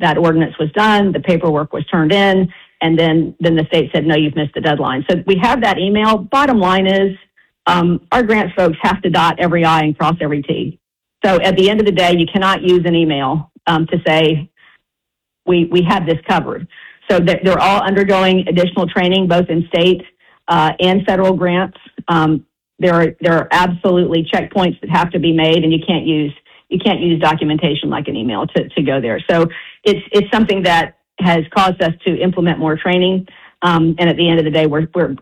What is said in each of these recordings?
that ordinance was done, the paperwork was turned in, and then the state said, no, you've missed the deadline. So we have that email. Bottom line is our grants folks have to dot every I and cross every T. So at the end of the day, you cannot use an email to say, we have this covered. So they're all undergoing additional training, both in state and federal grants. There are absolutely checkpoints that have to be made, and you can't use documentation like an email to go there. So it's something that has caused us to implement more training. And at the end of the day,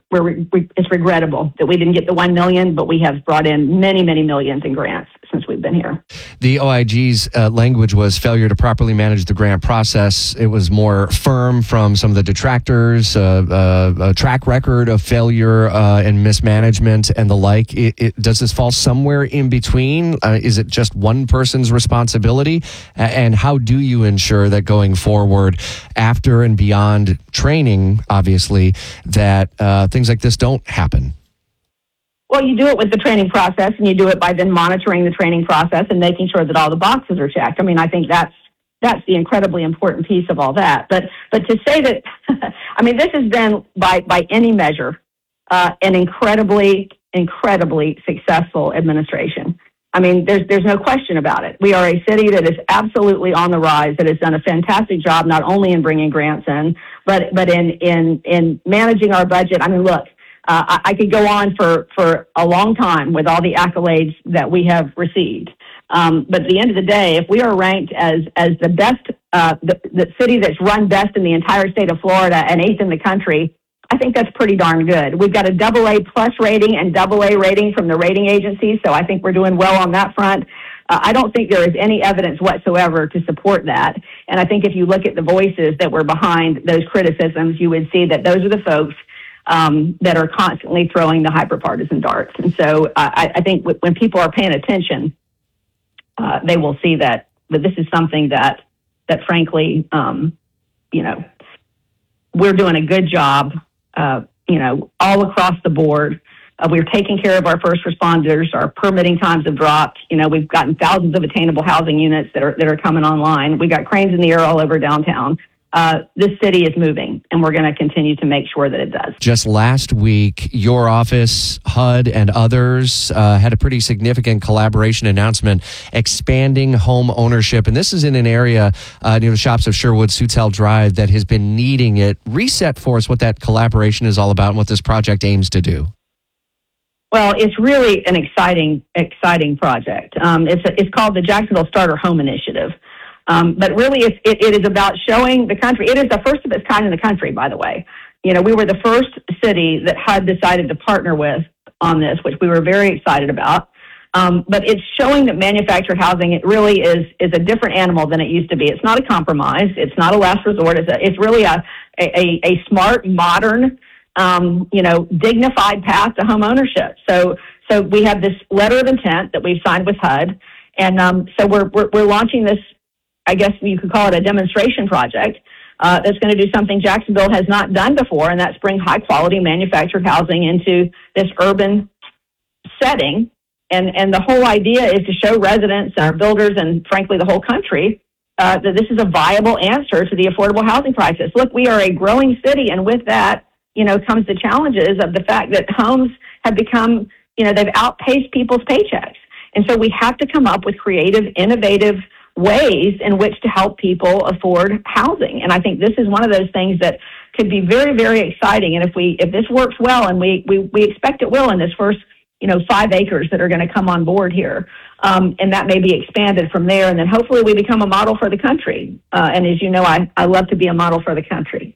it's regrettable that we didn't get the 1 million, but we have brought in many, many millions in grants since we've been here. The OIG's language was failure to properly manage the grant process. It was more firm from some of the detractors, a track record of failure and mismanagement and the like. Does this fall somewhere in between? Is it just one person's responsibility? And how do you ensure that going forward, after and beyond training, obviously, that things like this don't happen? Well, you do it with the training process, and you do it by then monitoring the training process and making sure that all the boxes are checked. I mean, I think that's the incredibly important piece of all that. But to say that, I mean, this has been by any measure an incredibly successful administration. I mean, there's no question about it. We are a city that is absolutely on the rise, that has done a fantastic job not only in bringing grants in, but in managing our budget. I mean, look. I could go on for a long time with all the accolades that we have received. But at the end of the day, if we are ranked as the best, the city that's run best in the entire state of Florida and 8th in the country, I think that's pretty darn good. We've got a AA plus rating and AA rating from the rating agencies, so I think we're doing well on that front. I don't think there is any evidence whatsoever to support that. And I think if you look at the voices that were behind those criticisms, you would see that those are the folks that are constantly throwing the hyperpartisan darts. And so I think when people are paying attention, they will see that this is something that frankly, we're doing a good job, all across the board. We're taking care of our first responders. Our permitting times have dropped. We've gotten thousands of attainable housing units that are coming online. We got cranes in the air all over downtown. This city is moving, and we're going to continue to make sure that it does. Just last week, your office, HUD, and others had a pretty significant collaboration announcement expanding home ownership. And this is in an area near the shops of Sherwood, Sutel Drive, that has been needing it. Reset for us what that collaboration is all about and what this project aims to do. Well, it's really an exciting project. It's called the Jacksonville Starter Home Initiative. But really, it is about showing the country. It is the first of its kind in the country, by the way. We were the first city that HUD decided to partner with on this, which we were very excited about. But it's showing that manufactured housing, it really is a different animal than it used to be. It's not a compromise. It's not a last resort. It's really a smart, modern, dignified path to home ownership. So we have this letter of intent that we've signed with HUD, and so we're launching this. I guess you could call it a demonstration project that's going to do something Jacksonville has not done before, and that's bring high-quality manufactured housing into this urban setting. And the whole idea is to show residents, our builders, and frankly the whole country that this is a viable answer to the affordable housing crisis. Look, we are a growing city, and with that, comes the challenges of the fact that homes have become, they've outpaced people's paychecks. And so we have to come up with creative, innovative ways in which to help people afford housing. And I think this is one of those things that could be very, very exciting. And if this works well, and we expect it will in this first, 5 acres that are going to come on board here, and that may be expanded from there. And then hopefully we become a model for the country. And as you know, I love to be a model for the country.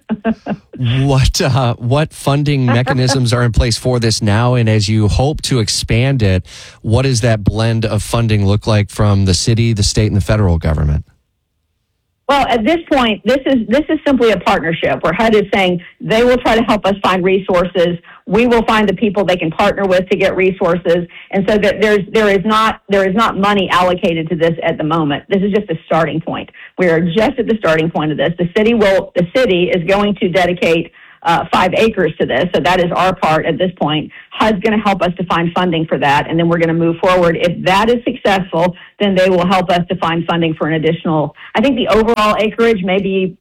What funding mechanisms are in place for this now? And as you hope to expand it, what does that blend of funding look like from the city, the state, and the federal government? Well, at this point, this is simply a partnership where HUD is saying they will try to help us find resources. We will find the people they can partner with to get resources, and so that there is not money allocated to this at the moment. This is just a starting point. We are just at the starting point of this. The city is going to dedicate 5 acres to this. So that is our part at this point. HUD's going to help us to find funding for that, and then we're going to move forward. If that is successful, then they will help us to find funding for an additional, I think the overall acreage may be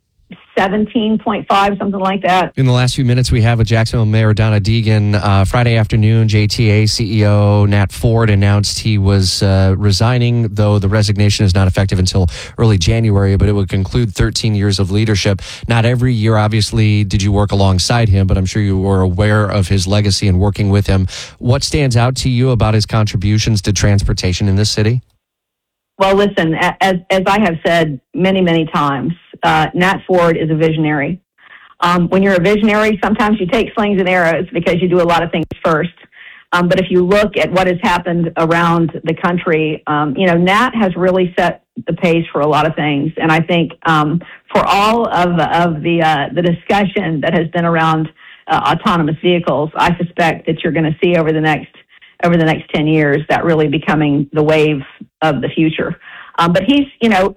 17.5, something like that. In the last few minutes we have with Jacksonville Mayor Donna Deegan, Friday afternoon, JTA CEO Nat Ford announced he was resigning, though the resignation is not effective until early January, but it would conclude 13 years of leadership. Not every year, obviously, did you work alongside him, but I'm sure you were aware of his legacy and working with him. What stands out to you about his contributions to transportation in this city? Well, listen, as I have said many, many times, Nat Ford is a visionary. When you're a visionary, sometimes you take slings and arrows because you do a lot of things first. But if you look at what has happened around the country, Nat has really set the pace for a lot of things. And I think for all of the discussion that has been around autonomous vehicles, I suspect that you're going to see over the next 10 years that really becoming the wave of the future. But he's,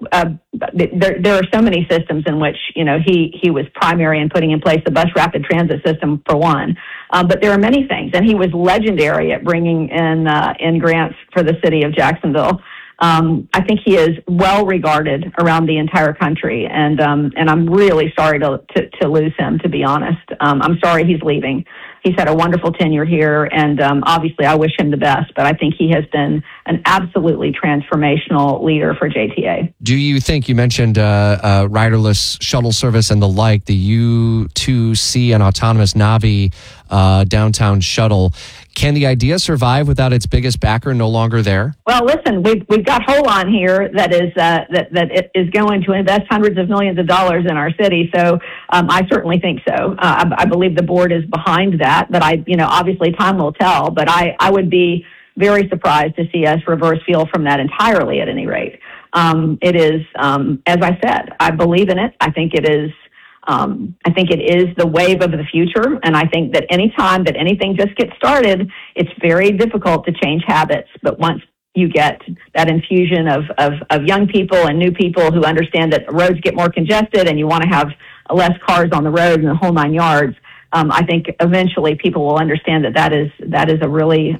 there are so many systems in which, he was primary in putting in place the bus rapid transit system for one. But there are many things, and he was legendary at bringing in grants for the city of Jacksonville. I think he is well regarded around the entire country, and I'm really sorry to lose him, to be honest. I'm sorry he's leaving. He's had a wonderful tenure here, and obviously I wish him the best, but I think he has been an absolutely transformational leader for JTA. Do you think, you mentioned riderless shuttle service and the like, the U2C and autonomous Navi downtown shuttle, can the idea survive without its biggest backer no longer there? Well, listen, we've got Holon here that is going to invest hundreds of millions of dollars in our city. So I certainly think so. I believe the board is behind that, but obviously time will tell. But I would be very surprised to see us reverse fuel from that entirely, at any rate. It is, as I said, I believe in it. I think it is the wave of the future, and I think that any time that anything just gets started, it's very difficult to change habits. But once you get that infusion of young people and new people who understand that roads get more congested and you want to have less cars on the road and the whole 9 yards, I think eventually people will understand that is a really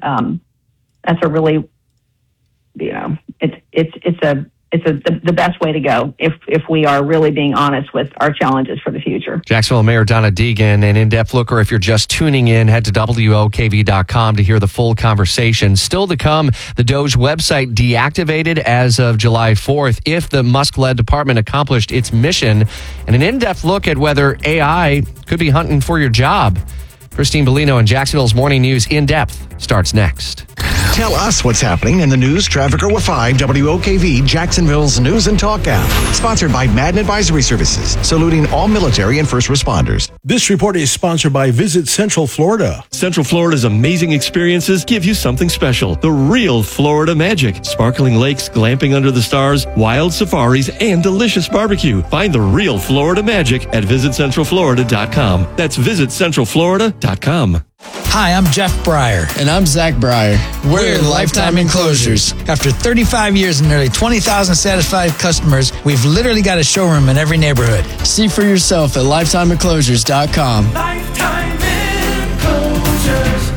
it's the best way to go if we are really being honest with our challenges for the future. Jacksonville Mayor Donna Deegan, an in-depth looker. If you're just tuning in, head to WOKV.com to hear the full conversation. Still to come, the DOJ website deactivated as of July 4th if the Musk-led department accomplished its mission, and an in-depth look at whether AI could be hunting for your job. Christine Bellino and Jacksonville's Morning News In Depth starts next. Tell us what's happening in the news, traffic, or 5 WOKV, Jacksonville's News and Talk app. Sponsored by Madden Advisory Services, saluting all military and first responders. This report is sponsored by Visit Central Florida. Central Florida's amazing experiences give you something special. The real Florida magic. Sparkling lakes, glamping under the stars, wild safaris, and delicious barbecue. Find the real Florida magic at visitcentralflorida.com. That's visitcentralflorida.com. Hi, I'm Jeff Breyer. And I'm Zach Breyer. We're Lifetime Enclosures. After 35 years and nearly 20,000 satisfied customers, we've literally got a showroom in every neighborhood. See for yourself at lifetimeenclosures.com. Lifetime Enclosures.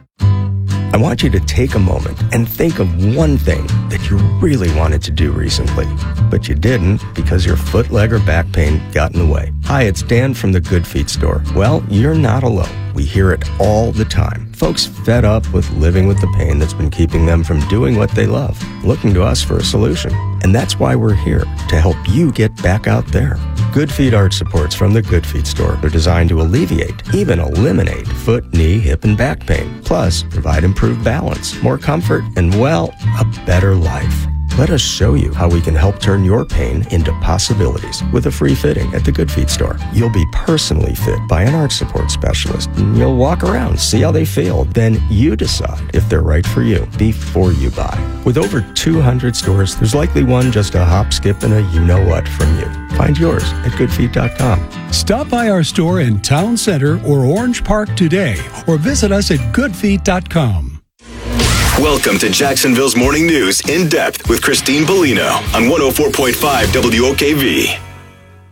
I want you to take a moment and think of one thing that you really wanted to do recently, but you didn't because your foot, leg, or back pain got in the way. Hi, it's Dan from the Good Feet store. Well, you're not alone. We hear it all the time. Folks fed up with living with the pain that's been keeping them from doing what they love, looking to us for a solution. And that's why we're here, to help you get back out there. Good Feet arch supports from the Good Feet store are designed to alleviate, even eliminate, foot, knee, hip, and back pain. Plus, provide improved balance, more comfort, and, well, a better life. Let us show you how we can help turn your pain into possibilities with a free fitting at the Good Feet store. You'll be personally fit by an arch support specialist. And you'll walk around, see how they feel. Then you decide if they're right for you before you buy. With over 200 stores, there's likely one just a hop, skip, and a you-know-what from you. Find yours at goodfeet.com. Stop by our store in Town Center or Orange Park today, or visit us at goodfeet.com. Welcome to Jacksonville's Morning News In Depth with Christine Bellino on 104.5 WOKV.